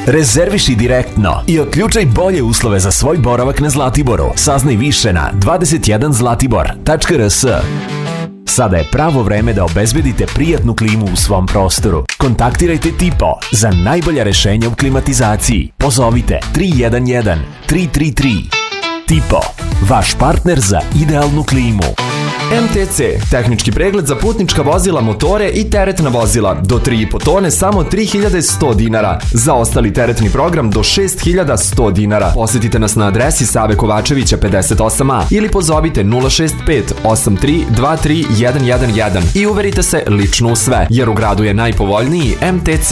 Rezerviši direktno i otključaj bolje uslove za svoj boravak na Zlatiboru. Saznaj više na 21zlatibor.rs. Sada je pravo vreme da obezbedite prijatnu klimu u svom prostoru. Kontaktirajte Tipo za najbolja rešenja u klimatizaciji. Pozovite 311 333. Tipo, vaš partner za idealnu klimu. MTC, tehnički pregled za putnička vozila, motore i teretna vozila. Do 3,5 tone samo 3100 dinara. Za ostali teretni program do 6100 dinara. Posjetite nas na adresi Save Kovačevića 58A ili pozovite 065 83 23 111 i uverite se lično u sve, jer u gradu je najpovoljniji MTC.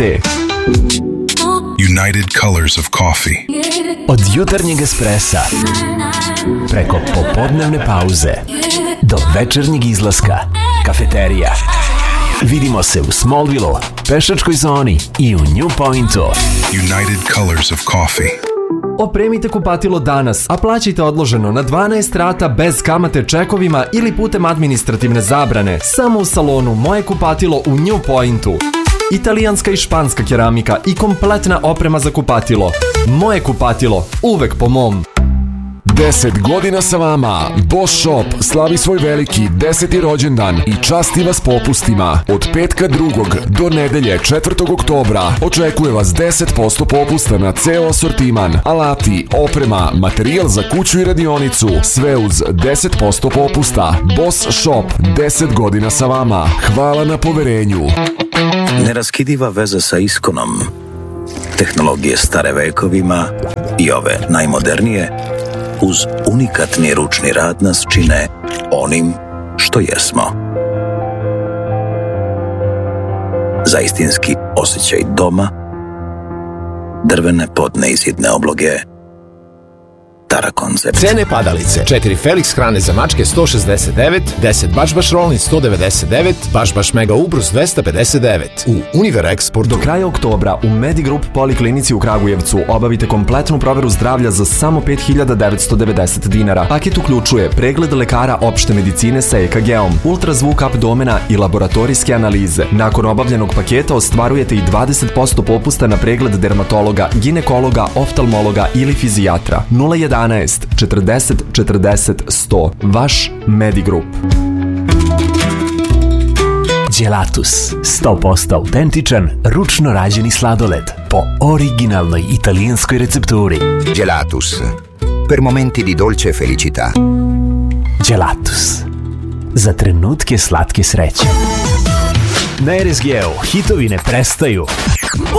United Colors of Coffee. Od jutarnjeg espresa preko popodnevne pauze do večernjeg izlaska, kafeterija. Vidimo se u Smallville, pešačkoj zoni i u New Pointu. United Colors of Coffee. Opremite kupatilo danas, a plaćajte odloženo na 12 rata bez kamate čekovima ili putem administrativne zabrane. Samo u salonu Moje kupatilo u New Pointu. Italijanska i španska keramika i kompletna oprema za kupatilo. Moje kupatilo, uvek po mom. 10 godina sa vama. Boss Shop slavi svoj veliki 10. rođendan i časti vas popustima. Od petka 2. do nedelje 4. oktobra očekuje vas 10% popusta na ceo asortiman. Alati, oprema, materijal za kuću i radionicu. Sve uz 10% popusta. Boss Shop, 10 godina sa vama. Hvala na poverenju. Neraskidiva veza sa Iskonom. Tehnologije stare vekovima i ove najmodernije uz unikatni ručni rad nas čine onim što jesmo. Za istinski osjećaj doma, drvene podne i zidne obloge, Tara koncept. Cene padalice. 4 Felix hrane za mačke 169, 10 Baš Rollin 199, Baš Mega Ubrus 259. U Univer Export. Do kraja oktobra u Medigroup Poliklinici u Kragujevcu obavite kompletnu proveru zdravlja za samo 5.990 dinara. Paket uključuje pregled lekara opšte medicine sa EKG-om, ultrazvuk abdomena i laboratorijske analize. Nakon obavljenog paketa ostvarujete i 20% popusta na pregled dermatologa, ginekologa, oftalmologa ili fizijatra. 011 40 40 100. Vaš Medigroup. Gelatus, 100% autentičan, ručno rađeni sladoled po originalnoj italijanskoj recepturi. Gelatus, per momenti di dolce felicità. Gelatus, za trenutke slatke sreće. Na RSG-u hitovi ne prestaju.